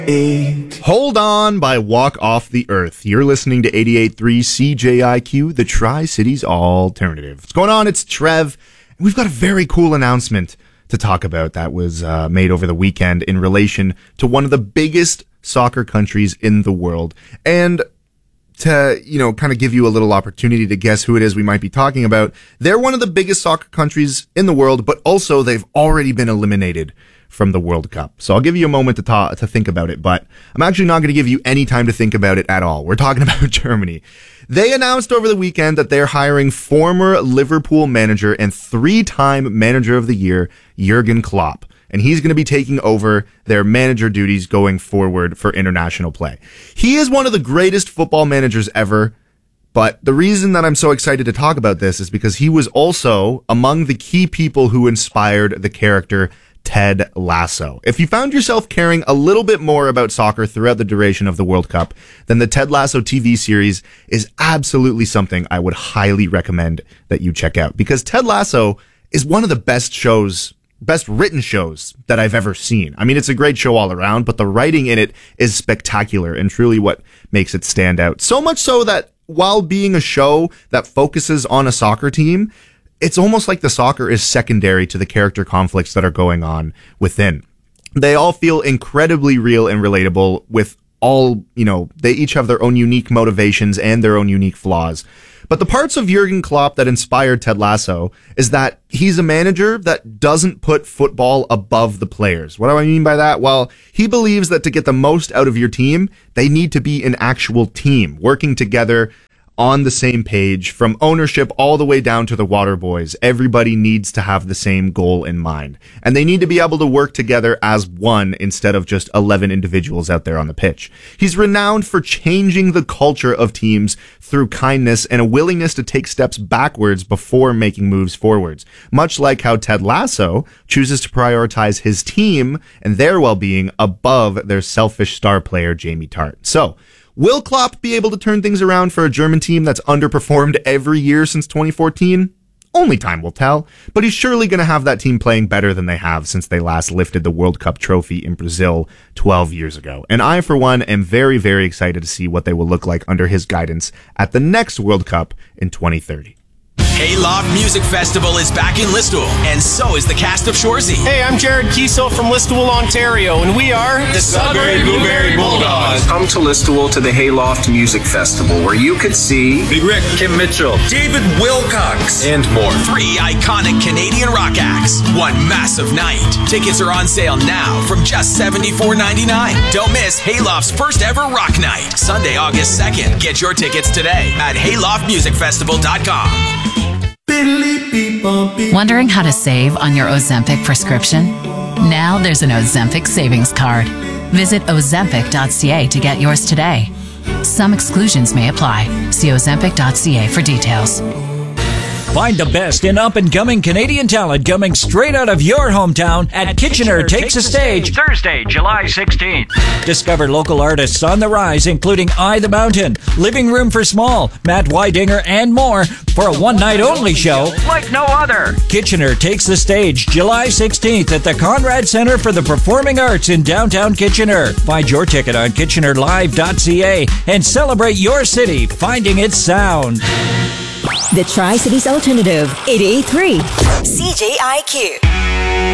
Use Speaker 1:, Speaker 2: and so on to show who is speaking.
Speaker 1: Hold On by Walk Off the Earth. You're listening to 88.3 CJIQ, the Tri-Cities Alternative. What's going on? It's Trev. We've got a very cool announcement to talk about that was made over the weekend in relation to one of the biggest soccer countries in the world. And to, kind of give you a little opportunity to guess who it is we might be talking about, they're one of the biggest soccer countries in the world, but also they've already been eliminated from the World Cup. So I'll give you a moment to think about it, but I'm actually not going to give you any time to think about it at all. We're talking about Germany. They announced over the weekend that they're hiring former Liverpool manager and 3-time manager of the year, Jurgen Klopp. And he's going to be taking over their manager duties going forward for international play. He is one of the greatest football managers ever. But the reason that I'm so excited to talk about this is because he was also among the key people who inspired the character Ted Lasso. If you found yourself caring a little bit more about soccer throughout the duration of the World Cup, then the Ted Lasso TV series is absolutely something I would highly recommend that you check out, because Ted Lasso is one of the best written shows that I've ever seen. I mean, it's a great show all around, but the writing in it is spectacular and truly what makes it stand out. So much so that while being a show that focuses on a soccer team, it's almost like the soccer is secondary to the character conflicts that are going on within. They all feel incredibly real and relatable with all, they each have their own unique motivations and their own unique flaws. But the parts of Jurgen Klopp that inspired Ted Lasso is that he's a manager that doesn't put football above the players. What do I mean by that? Well, he believes that to get the most out of your team, they need to be an actual team, working together on the same page, from ownership all the way down to the water boys. Everybody needs to have the same goal in mind. And they need to be able to work together as one instead of just 11 individuals out there on the pitch. He's renowned for changing the culture of teams through kindness and a willingness to take steps backwards before making moves forwards. Much like how Ted Lasso chooses to prioritize his team and their well-being above their selfish star player, Jamie Tartt. So, will Klopp be able to turn things around for a German team that's underperformed every year since 2014? Only time will tell, but he's surely going to have that team playing better than they have since they last lifted the World Cup trophy in Brazil 12 years ago. And I, for one, am very, very excited to see what they will look like under his guidance at the next World Cup in 2030.
Speaker 2: Hayloft Music Festival is back in Listowel, and so is the cast of Shoresy.
Speaker 3: Hey, I'm Jared Kiesel from Listowel, Ontario, and we are
Speaker 2: the Sudbury Blueberry Bulldogs.
Speaker 4: Come to Listowel to the Hayloft Music Festival, where you could see
Speaker 5: Big Rick, Kim Mitchell,
Speaker 2: David Wilcox,
Speaker 5: and more.
Speaker 2: 3 iconic Canadian rock acts, one massive night. Tickets are on sale now from just $74.99. Don't miss Hayloft's first ever rock night, Sunday, August 2nd. Get your tickets today at hayloftmusicfestival.com.
Speaker 6: Wondering how to save on your Ozempic prescription? Now there's an Ozempic savings card. Visit ozempic.ca to get yours today. Some exclusions may apply. See ozempic.ca for details.
Speaker 7: Find the best in up-and-coming Canadian talent coming straight out of your hometown at Kitchener Takes a Stage,
Speaker 8: Thursday, July 16th.
Speaker 7: Discover local artists on the rise, including I the Mountain, Living Room for Small, Matt Weidinger, and more for a one-night-only show
Speaker 8: like no other.
Speaker 7: Kitchener Takes the Stage, July 16th at the Conrad Centre for the Performing Arts in downtown Kitchener. Find your ticket on kitchenerlive.ca and celebrate your city finding its sound.
Speaker 9: The Tri-Cities Alternative, 88.3 CJIQ.